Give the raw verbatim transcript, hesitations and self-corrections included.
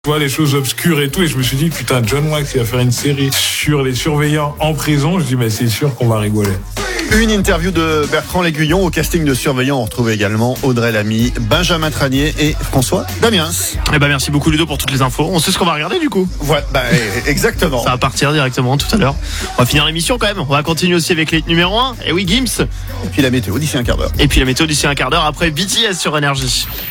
Je vois les choses obscures et tout, et je me suis dit, putain, John Wax, il va faire une série sur les surveillants en prison. Je dis, mais c'est sûr qu'on va rigoler. Une interview de Bertrand L'Aiguillon. Au casting de Surveillants, on retrouve également Audrey Lamy, Benjamin Tranier et François Damiens. Eh ben merci beaucoup Ludo pour toutes les infos. On sait ce qu'on va regarder du coup. Voilà, bah, exactement. Ça va partir directement tout à l'heure. On va finir l'émission quand même. On va continuer aussi avec les numéro un. Et oui, Gims. Et puis la météo d'ici un quart d'heure. Et puis la météo d'ici un quart d'heure après B T S sur Énergie.